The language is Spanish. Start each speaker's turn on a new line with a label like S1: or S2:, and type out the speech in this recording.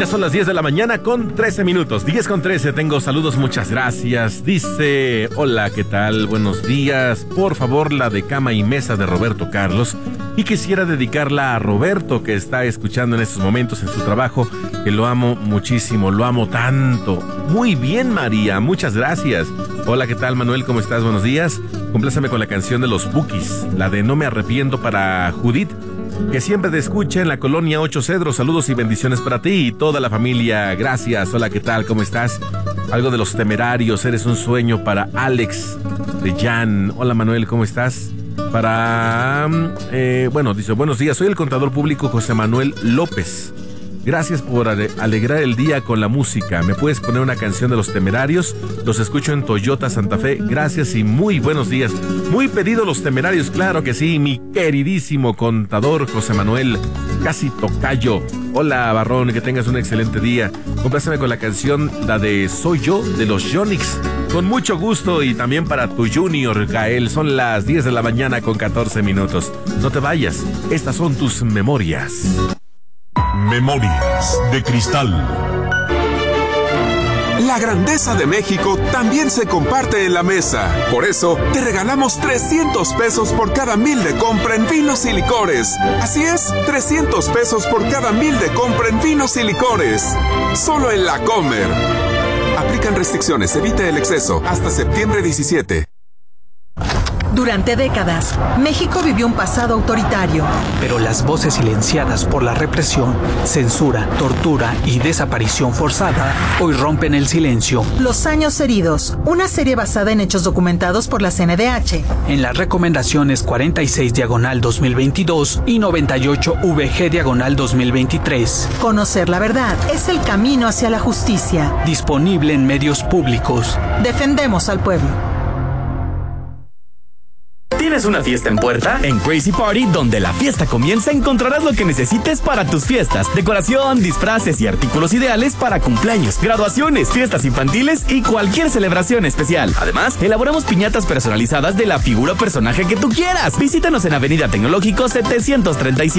S1: Ya son las 10 de la mañana con 13 minutos. 10 con 13, tengo saludos, muchas gracias. Dice, hola, ¿qué tal? Buenos días. Por favor, la de cama y mesa de Roberto Carlos. Y quisiera dedicarla a Roberto, que está escuchando en estos momentos en su trabajo, que lo amo muchísimo, lo amo tanto. Muy bien, María, muchas gracias. Hola, ¿qué tal, Manuel? ¿Cómo estás? Buenos días. Compláceme con la canción de los Bukis, la de No me arrepiento, para Judith, que siempre te escucha en la colonia 8 Cedros. Saludos y bendiciones para ti y toda la familia. Gracias. Hola, ¿qué tal? ¿Cómo estás? Algo de Los Temerarios, Eres un sueño, para Alex de Jan. Hola, Manuel, ¿cómo estás? Para, dice, buenos días, soy el contador público José Manuel López. Gracias por alegrar el día con la música. ¿Me puedes poner una canción de Los Temerarios? Los escucho en Toyota Santa Fe. Gracias y muy buenos días. Muy pedido Los Temerarios, claro que sí, mi queridísimo contador José Manuel, casi tocayo. Hola, Barrón, que tengas un excelente día. Compláceme con la canción, la de Soy Yo, de los Yonix. Con mucho gusto, y también para tu Junior, Gael. Son las 10 de la mañana con 14 minutos. No te vayas, estas son tus memorias.
S2: Memorias de Cristal.
S3: La grandeza de México también se comparte en la mesa. Por eso, te regalamos 300 pesos por cada 1,000 de compra en vinos y licores. Así es, 300 pesos por cada 1,000 de compra en vinos y licores. Solo en La Comer. Aplican restricciones, evita el exceso. Hasta septiembre 17.
S4: Durante décadas, México vivió un pasado autoritario.
S5: Pero las voces silenciadas por la represión, censura, tortura y desaparición forzada hoy rompen el silencio.
S4: Los años heridos, una serie basada en hechos documentados por la CNDH.
S5: En las recomendaciones 46/2022 y 98/VG/2023.
S4: Conocer la verdad es el camino hacia la justicia.
S5: Disponible en medios públicos.
S4: Defendemos al pueblo.
S6: ¿Tienes una fiesta en puerta? En Crazy Party, donde la fiesta comienza, encontrarás lo que necesites para tus fiestas. Decoración, disfraces y artículos ideales para cumpleaños, graduaciones, fiestas infantiles y cualquier celebración especial. Además, elaboramos piñatas personalizadas de la figura o personaje que tú quieras. Visítanos en Avenida Tecnológico 737.